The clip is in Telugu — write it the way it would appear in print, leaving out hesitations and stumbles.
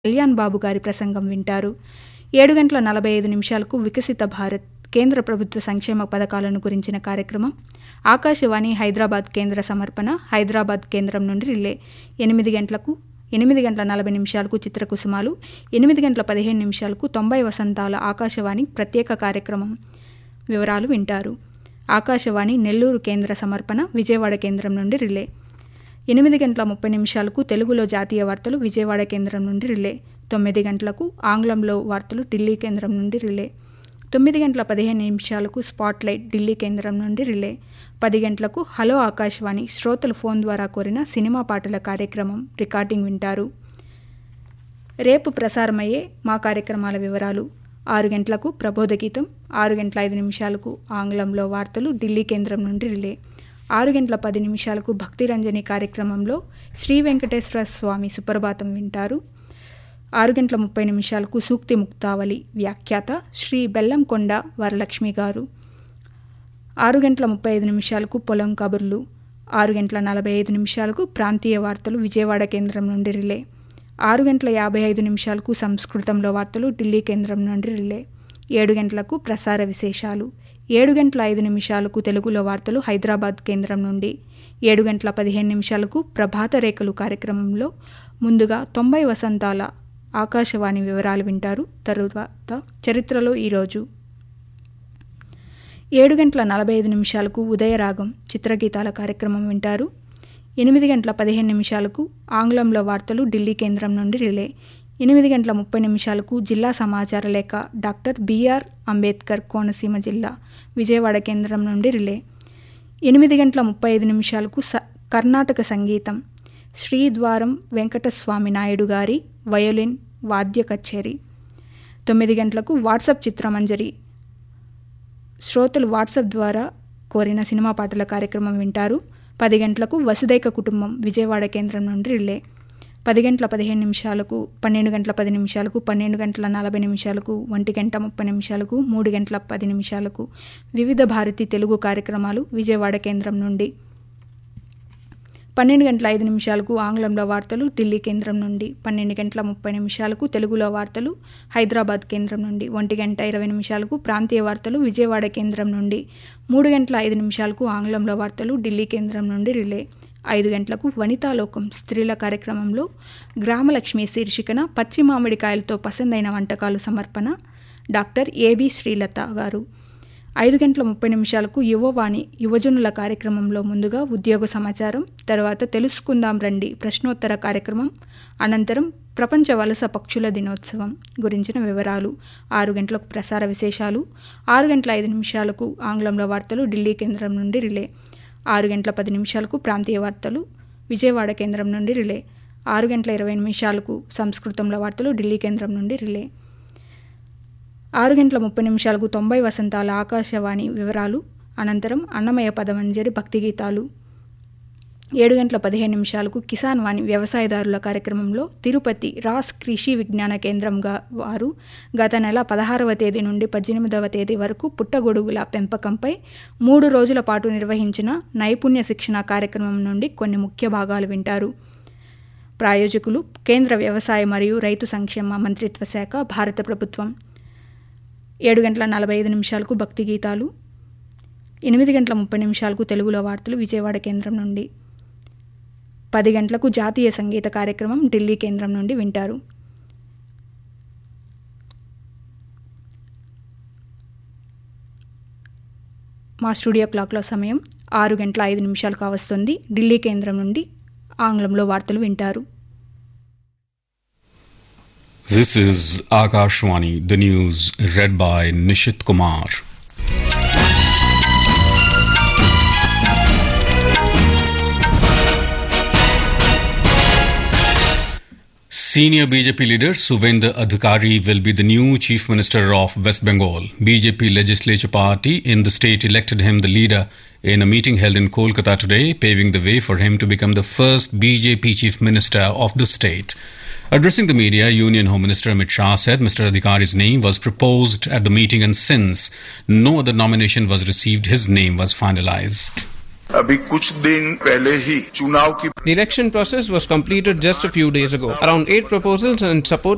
కళ్యాణ్ బాబు గారి ప్రసంగం వింటారు. 7:45 వికసిత భారత్ కేంద్ర ప్రభుత్వ సంక్షేమ పథకాలను గురించిన కార్యక్రమం ఆకాశవాణి హైదరాబాద్ కేంద్ర సమర్పణ హైదరాబాద్ కేంద్రం నుండి రిలే. 8:40 చిత్రకుసుమాలు, 8:15 90 వసంతాల ఆకాశవాణి ప్రత్యేక కార్యక్రమం వివరాలు వింటారు. ఆకాశవాణి నెల్లూరు కేంద్ర సమర్పణ విజయవాడ కేంద్రం నుండి రిలే. 8:30 తెలుగులో జాతీయ వార్తలు విజయవాడ కేంద్రం నుండి రిలే. 9 గంటలకు ఆంగ్లంలో వార్తలు ఢిల్లీ కేంద్రం నుండి రిలే. 9:15 స్పాట్లైట్ ఢిల్లీ కేంద్రం నుండి రిలే. 10 గంటలకు హలో ఆకాశవాణి శ్రోతలు ఫోన్ ద్వారా కోరిన సినిమా పాటల కార్యక్రమం రికార్డింగ్ వింటారు. రేపు ప్రసారమయ్యే మా కార్యక్రమాల వివరాలు: 6 గంటలకు ప్రబోధ గీతం, 6:05 ఆంగ్లంలో వార్తలు ఢిల్లీ కేంద్రం నుండి రిలే. 6:10 భక్తిరంజని కార్యక్రమంలో శ్రీ వెంకటేశ్వర స్వామి సుప్రభాతం వింటారు. 6:30 సూక్తి ముక్తావళి వ్యాఖ్యాత శ్రీ బెల్లంకొండ వరలక్ష్మి గారు. 6:35 పొలం కబుర్లు, 6:45 ప్రాంతీయ వార్తలు విజయవాడ కేంద్రం నుండి రిలే. 6:55 సంస్కృతంలో వార్తలు ఢిల్లీ కేంద్రం నుండి రిలే. 7 గంటలకు ప్రసార విశేషాలు, 7:05 తెలుగులో వార్తలు హైదరాబాద్ కేంద్రం నుండి. 7:15 ప్రభాత రేఖలు కార్యక్రమంలో ముందుగా 90 వసంతాల ఆకాశవాణి వివరాలు వింటారు. తరువాత చరిత్రలో ఈరోజు. 7:45 ఉదయరాగం చిత్రగీతాల కార్యక్రమం వింటారు. 8:15 ఆంగ్లంలో వార్తలు ఢిల్లీ కేంద్రం నుండి రిలే. 8:30 జిల్లా సమాచార లేఖ డాక్టర్ బిఆర్ అంబేద్కర్ కోనసీమ జిల్లా విజయవాడ కేంద్రం నుండి రిలే. 8:35 కర్ణాటక సంగీతం శ్రీద్వారం వెంకటస్వామి నాయుడు గారి వయోలిన్ వాద్య కచేరీ. 9 గంటలకు వాట్సాప్ చిత్రమంజరి శ్రోతలు వాట్సాప్ ద్వారా కోరిన సినిమా పాటల కార్యక్రమం వింటారు. 10 గంటలకు వసుదైక కుటుంబం విజయవాడ కేంద్రం నుండి రిలే. 10:15 12:10 12:40 1:30 3:10 వివిధ భారతి తెలుగు కార్యక్రమాలు విజయవాడ కేంద్రం నుండి. 12:05 ఆంగ్లంలో వార్తలు ఢిల్లీ కేంద్రం నుండి. 12:30 తెలుగులో వార్తలు హైదరాబాద్ కేంద్రం నుండి. 1:20 ప్రాంతీయ వార్తలు విజయవాడ కేంద్రం నుండి. 3:05 ఆంగ్లంలో వార్తలు ఢిల్లీ కేంద్రం నుండి రిలే. 5 గంటలకు వనితాలోకం స్త్రీల కార్యక్రమంలో గ్రామలక్ష్మి శీర్షికన పచ్చి మామిడికాయలతో పసందైన వంటకాలు సమర్పణ డాక్టర్ ఏబి శ్రీలత గారు. 5:30 యువవాణి యువజనుల కార్యక్రమంలో ముందుగా ఉద్యోగ సమాచారం, తర్వాత తెలుసుకుందాం రండి ప్రశ్నోత్తర కార్యక్రమం, అనంతరం ప్రపంచ వలస పక్షుల దినోత్సవం గురించిన వివరాలు. 6 గంటలకు ప్రసార విశేషాలు. 6:05 ఆంగ్లంలో వార్తలు ఢిల్లీ కేంద్రం నుండి రిలే. 6:10 ప్రాంతీయ వార్తలు విజయవాడ కేంద్రం నుండి రిలే. 6:20 సంస్కృతంలో వార్తలు ఢిల్లీ కేంద్రం నుండి రిలే. 6:30 90 వసంతాల ఆకాశవాణి వివరాలు, అనంతరం అన్నమయ్య పదమంజరి భక్తి గీతాలు. 7:15 కిసాన్ వాణి వ్యవసాయదారుల కార్యక్రమంలో తిరుపతి రాస్ కృషి విజ్ఞాన కేంద్రం వారు గత నెల 16వ తేదీ నుండి 18వ తేదీ వరకు పుట్టగొడుగుల పెంపకంపై 3 రోజుల పాటు నిర్వహించిన నైపుణ్య శిక్షణ కార్యక్రమం నుండి కొన్ని ముఖ్య భాగాలు వింటారు. ప్రాయోజకులు కేంద్ర వ్యవసాయ మరియు రైతు సంక్షేమ మంత్రిత్వ శాఖ, భారత ప్రభుత్వం. 7:45 భక్తి గీతాలు. 8:30 తెలుగులో వార్తలు విజయవాడ కేంద్రం నుండి. 10 గంటలకు జాతీయ సంగీత కార్యక్రమం ఢిల్లీ కేంద్రం నుండి వింటారు. మా స్టూడియో క్లాక్లో సమయం 6:05 కావస్తుంది. ఢిల్లీ కేంద్రం నుండి ఆంగ్లంలో వార్తలు వింటారు. This is Akashwani, the news read by Nishit Kumar. Senior BJP leader Suvendra Adhikari will be the new Chief Minister of West Bengal. BJP legislature party in the state elected him the leader in a meeting held in Kolkata today, paving the way for him to become the first BJP Chief Minister of the state. Addressing the media, Union Home Minister Amit Shah said Mr. Adhikari's name was proposed at the meeting and since no other nomination was received, his name was finalized. अभी कुछ दिन पहले ही चुनाव की The election process was completed just a few days ago. Around 8 proposals and support